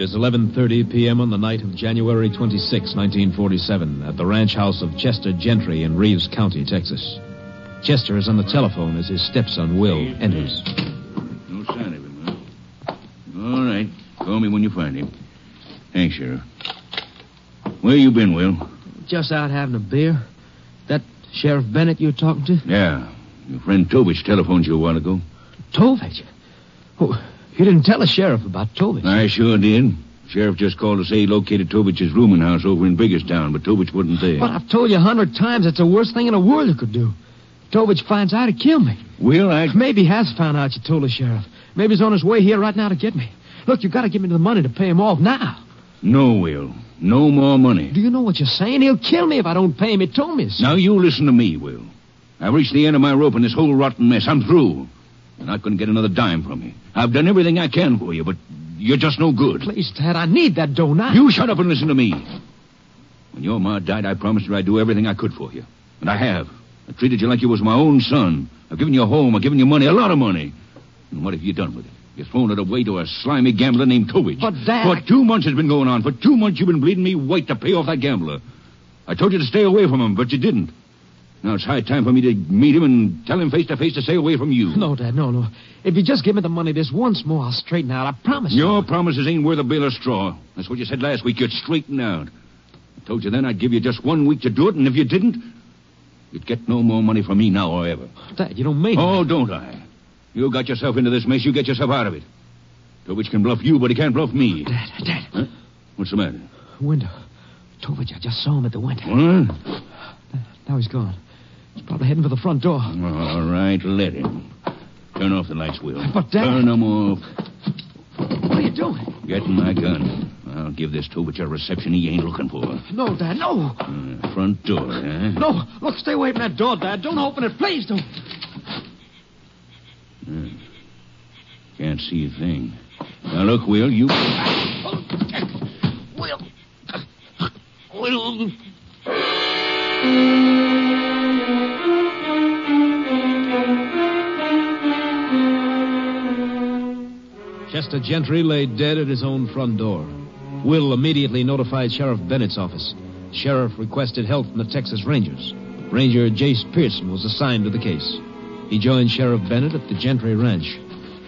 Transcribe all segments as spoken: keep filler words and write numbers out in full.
is eleven thirty p.m. on the night of January twenty-sixth, nineteen forty-seven, at the ranch house of Chester Gentry in Reeves County, Texas. Chester is on the telephone as his stepson, Will, enters. No sign of him, huh? All right. Call me when you find him. Thanks, Sheriff. Where you been, Will? Just out having a beer. That Sheriff Bennett you were talking to? Yeah. Your friend Tovich telephoned you a while ago. Tovich? Oh, you didn't tell the sheriff about Tovich. I sure did. Sheriff just called to say he located Tovich's rooming house over in Biggerstown, but Tovich wasn't there. But I've told you a hundred times it's the worst thing in the world you could do. Tovich finds out he'd kill me. Will, I... Maybe he has found out you told the sheriff. Maybe he's on his way here right now to get me. Look, you've got to give me the money to pay him off now. No, Will. No more money. Do you know what you're saying? He'll kill me if I don't pay him. He told me so. Now, you listen to me, Will. I've reached the end of my rope in this whole rotten mess. I'm through. You're not going to get another dime from me. I've done everything I can for you, but you're just no good. Please, Dad, I need that dough now. You shut up and listen to me. When your ma died, I promised her I'd do everything I could for you. And I have. I treated you like you was my own son. I've given you a home. I've given you money, a lot of money. And what have you done with it? You've thrown it away to a slimy gambler named Tovich. But, Dad... For two months it's been going on. For two months you've been bleeding me white to pay off that gambler. I told you to stay away from him, but you didn't. Now it's high time for me to meet him and tell him face to face to stay away from you. No, Dad, no, no. If you just give me the money this once more, I'll straighten out. I promise you. Your promises ain't worth a bale of straw. That's what you said last week. You'd straighten out. I told you then I'd give you just one week to do it, and if you didn't, you'd get no more money from me now or ever. Dad, you don't mean Oh, it. don't I? You got yourself into this mess. You get yourself out of it. Tovich can bluff you, but he can't bluff me. Dad, Dad. Huh? What's the matter? Window. Tovich, I just saw him at the window. What? Now he's gone. He's probably heading for the front door. All right, let him. Turn off the lights, Will. But, Dad... Turn them off. What are you doing? Getting my gun. I'll give this Tovich a reception he ain't looking for. No, Dad, no. Uh, front door, huh? No, look, stay away from that door, Dad. Don't open it. Please don't. Uh, can't see a thing. Now, look, Will, you... Will. Will. Chester Gentry lay dead at his own front door. Will immediately notified Sheriff Bennett's office. Sheriff requested help from the Texas Rangers. Ranger Jace Pearson was assigned to the case. He joined Sheriff Bennett at the Gentry Ranch.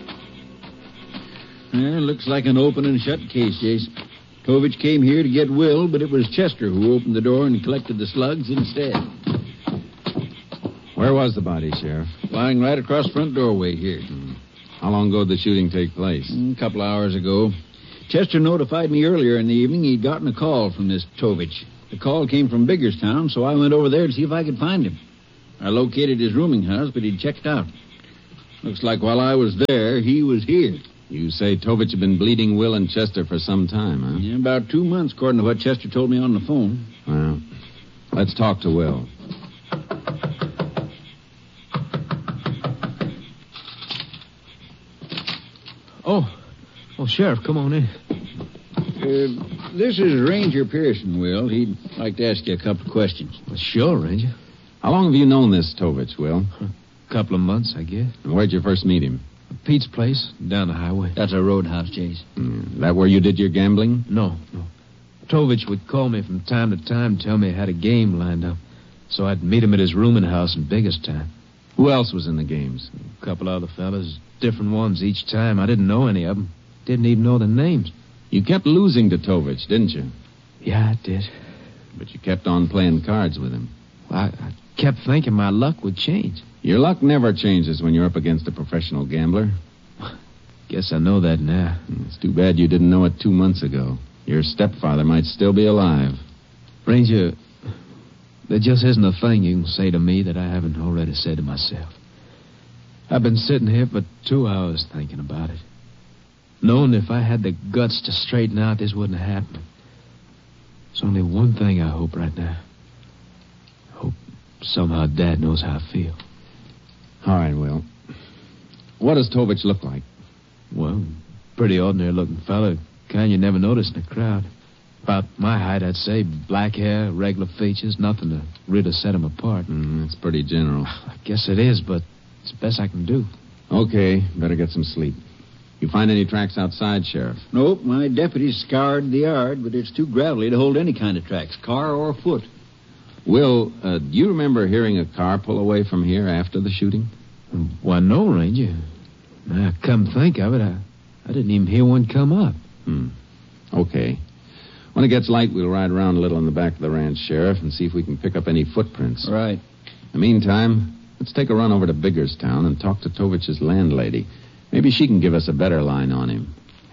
Yeah, looks like an open and shut case, Jace. Tovich came here to get Will, but it was Chester who opened the door and collected the slugs instead. Where was the body, Sheriff? Lying right across the front doorway here. Hmm. How long ago did the shooting take place? A couple of hours ago. Chester notified me earlier in the evening he'd gotten a call from this Tovich. The call came from Biggerstown, so I went over there to see if I could find him. I located his rooming house, but he'd checked out. Looks like while I was there, he was here. You say Tovich had been bleeding Will and Chester for some time, huh? Yeah, about two months, according to what Chester told me on the phone. Well, let's talk to Will. Oh. Oh, Sheriff, come on in. Uh, this is Ranger Pearson, Will. He'd like to ask you a couple of questions. Well, sure, Ranger. How long have you known this Tovich, Will? A couple of months, I guess. And where'd you first meet him? Pete's place, down the highway. That's a roadhouse, Jace. Mm, that where you did your gambling? No, no. Tovich would call me from time to time and tell me he had a game lined up. So I'd meet him at his rooming house in Biggerstown. Who else was in the games? A couple other fellas, different ones each time. I didn't know any of them. Didn't even know their names. You kept losing to Tovich, didn't you? Yeah, I did. But you kept on playing cards with him. Well, I, I kept thinking my luck would change. Your luck never changes when you're up against a professional gambler. Guess I know that now. It's too bad you didn't know it two months ago. Your stepfather might still be alive. Ranger, there just isn't a thing you can say to me that I haven't already said to myself. I've been sitting here for two hours thinking about it. Knowing if I had the guts to straighten out, this wouldn't happen. There's only one thing I hope right now. I hope somehow Dad knows how I feel. All right, Will. What does Tovich look like? Well, pretty ordinary-looking fella. Kind you never notice in a crowd. About my height, I'd say. Black hair, regular features, nothing to really set him apart. Mm, that's pretty general. I guess it is, but it's the best I can do. Okay, better get some sleep. You find any tracks outside, Sheriff? Nope, my deputies scoured the yard, but it's too gravelly to hold any kind of tracks, car or foot. Will, uh, do you remember hearing a car pull away from here after the shooting? Why, no, Ranger. Now, come think of it, I, I didn't even hear one come up. Hmm. Okay. When it gets light, we'll ride around a little in the back of the ranch, Sheriff, and see if we can pick up any footprints. Right. In the meantime, let's take a run over to Biggerstown and talk to Tovich's landlady. Maybe she can give us a better line on him.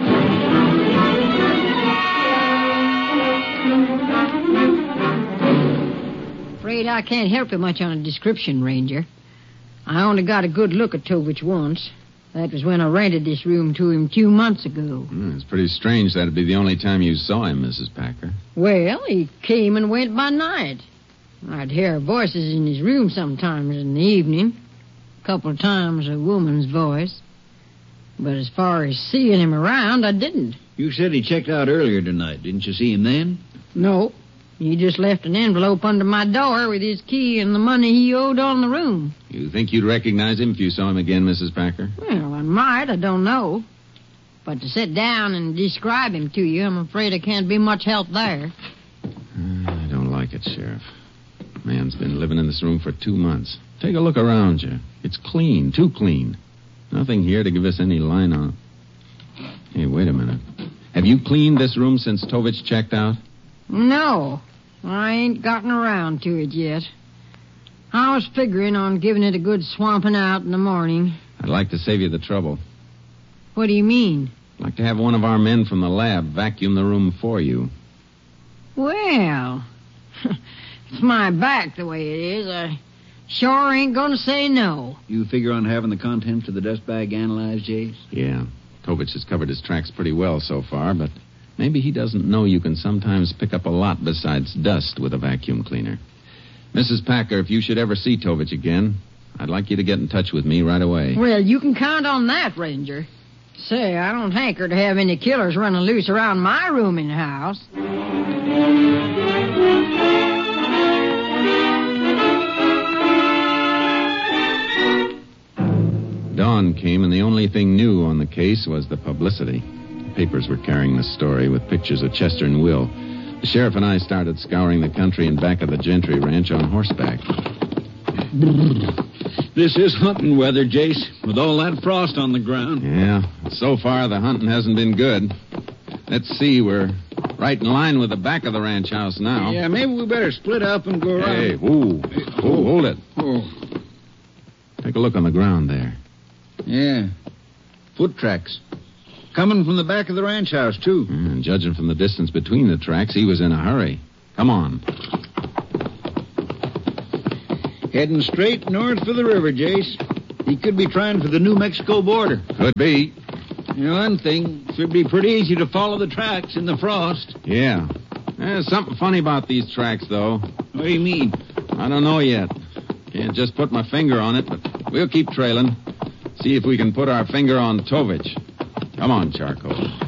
Afraid I can't help you much on a description, Ranger. I only got a good look at Tovich once. That was when I rented this room to him two months ago. Mm, it's pretty strange that'd be the only time you saw him, Missus Packer. Well, he came and went by night. I'd hear voices in his room sometimes in the evening. A couple of times a woman's voice. But as far as seeing him around, I didn't. You said he checked out earlier tonight. Didn't you see him then? No. He just left an envelope under my door with his key and the money he owed on the room. You think you'd recognize him if you saw him again, Missus Packer? Well, I might. I don't know. But to sit down and describe him to you, I'm afraid I can't be much help there. Uh, I don't like it, Sheriff. Man's been living in this room for two months. Take a look around you. It's clean, too clean. Nothing here to give us any line on. Hey, wait a minute. Have you cleaned this room since Tovich checked out? No, I ain't gotten around to it yet. I was figuring on giving it a good swamping out in the morning. I'd like to save you the trouble. What do you mean? I'd like to have one of our men from the lab vacuum the room for you. Well, it's my back the way it is. I sure ain't gonna say no. You figure on having the contents of the dust bag analyzed, Jace? Yeah. Tovich has covered his tracks pretty well so far, but maybe he doesn't know you can sometimes pick up a lot besides dust with a vacuum cleaner. Missus Packer, if you should ever see Tovich again, I'd like you to get in touch with me right away. Well, you can count on that, Ranger. Say, I don't hanker to have any killers running loose around my room in the house. Dawn came, and the only thing new on the case was the publicity. The papers were carrying the story with pictures of Chester and Will. The sheriff and I started scouring the country in back of the Gentry Ranch on horseback. This is hunting weather, Jace, with all that frost on the ground. Yeah, so far the hunting hasn't been good. Let's see, we're right in line with the back of the ranch house now. Yeah, maybe we better split up and go around. Hey, whoa, whoa, hold it. Oh. Take a look on the ground there. Yeah, foot tracks. Coming from the back of the ranch house, too. And judging from the distance between the tracks, he was in a hurry. Come on. Heading straight north for the river, Jace. He could be trying for the New Mexico border. Could be. You know, one thing, should be pretty easy to follow the tracks in the frost. Yeah. There's something funny about these tracks, though. What do you mean? I don't know yet. Can't just put my finger on it, but we'll keep trailing. See if we can put our finger on Tovich. Come on, Charcoal.